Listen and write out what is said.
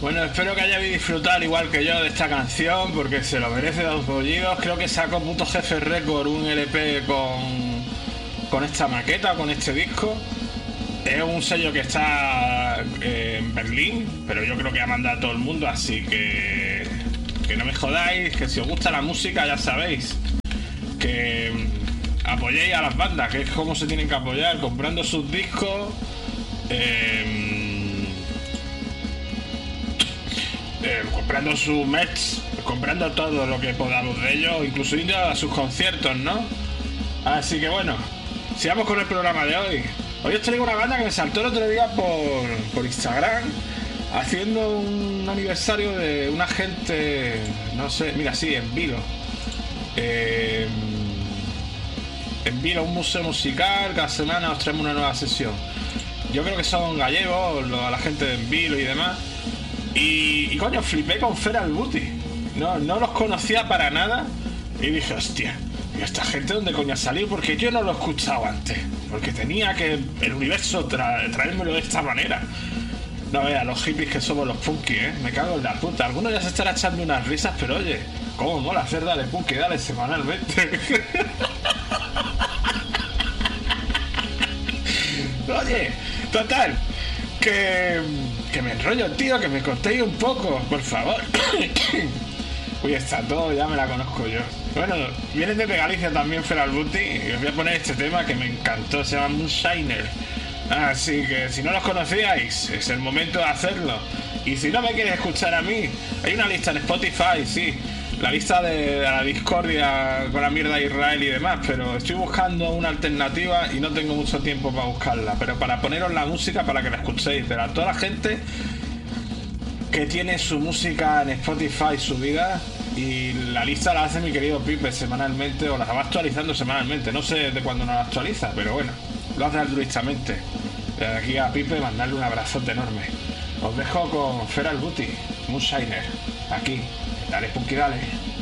Bueno, espero que hayáis disfrutado igual que yo de esta canción, porque se lo merece de dos bollidos. Creo que sacó Puto Jefe Record un LP con esta maqueta, con este disco. Es un sello que está en Berlín, pero yo creo que ha mandado a todo el mundo, así que no me jodáis, que si os gusta la música ya sabéis que apoyéis a las bandas, que es como se tienen que apoyar, comprando sus discos, comprando sus merch, comprando todo lo que podamos de ellos, incluso ir a sus conciertos, ¿no? Así que bueno, sigamos con el programa de hoy. Hoy os traigo una banda que me saltó el otro día por Instagram, haciendo un aniversario de una gente, no sé, mira, sí, en Vilo. En Vilo, un museo musical, cada semana os traemos una nueva sesión. Yo creo que son gallegos, la gente de Vilo y demás. Y coño, flipé con Feral Booty. No los conocía para nada. Y dije, hostia, ¿y esta gente dónde coño ha salido? Porque yo no lo he escuchado antes. Porque tenía que el universo traérmelo de esta manera. No veas los hippies que somos los punky, me cago en la puta. Algunos ya se estarán echando unas risas, pero oye, cómo mola hacer dale punky, dale semanalmente. Oye, total, que me enrollo, tío, que me contéis un poco, por favor. Uy, está todo, ya me la conozco yo. Bueno, vienen de Galicia también Feral Booty, y os voy a poner este tema que me encantó, se llama Moonshiner. Así que si no los conocíais, es el momento de hacerlo. Y si no me quieres escuchar a mí, hay una lista en Spotify, sí, la lista de la discordia con la mierda de Israel y demás, pero estoy buscando una alternativa y no tengo mucho tiempo para buscarla, pero para poneros la música para que la escuchéis, de toda la gente que tiene su música en Spotify subida, y la lista la hace mi querido Pipe semanalmente, o la va actualizando semanalmente, no sé de cuándo nos la actualiza, pero bueno, lo hace altruistamente. Desde aquí a Pipe mandarle un abrazote enorme. Os dejo con Feral Booty, Moonshiner, aquí, dale punky, dale.